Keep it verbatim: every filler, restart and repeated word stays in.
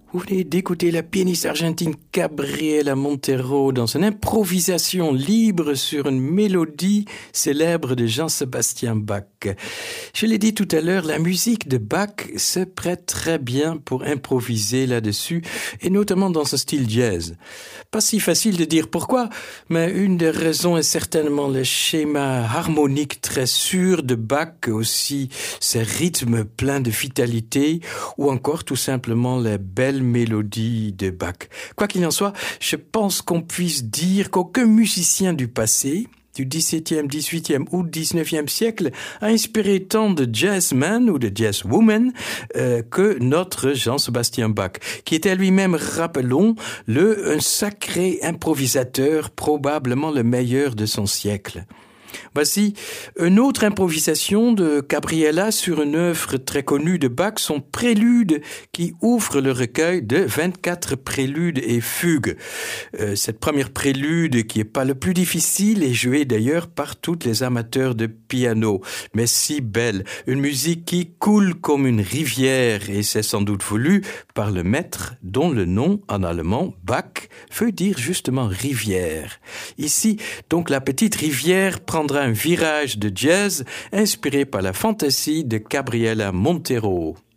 Vous venez d'écouter la pianiste argentine Gabriela Montero dans une improvisation libre sur une mélodie célèbre de Jean-Sébastien Bach. Je l'ai dit tout à l'heure, la musique de Bach se prête très bien pour improviser là-dessus, et notamment dans ce style jazz. Pas si facile de dire pourquoi, mais une des raisons est certainement le schéma harmonique très sûr de Bach, aussi ses rythmes pleins de vitalité, ou encore tout simplement les belles mélodie de Bach. Quoi qu'il en soit, je pense qu'on puisse dire qu'aucun musicien du passé, du dix-septième, dix-huitième ou dix-neuvième siècle, a inspiré tant de jazzmen ou de jazzwomen euh, que notre Jean-Sébastien Bach, qui était lui-même, rappelons, le un sacré improvisateur, probablement le meilleur de son siècle. Voici une autre improvisation de Gabriela sur une œuvre très connue de Bach, son prélude qui ouvre le recueil de vingt-quatre préludes et fugues. Euh, cette première prélude, qui est pas le plus difficile, est jouée d'ailleurs par tous les amateurs de piano, mais si belle, une musique qui coule comme une rivière, et c'est sans doute voulu par le maître dont le nom en allemand, Bach, veut dire justement rivière. Ici, donc, la petite rivière prendra un virage de jazz inspiré par la fantaisie de Gabriela Montero.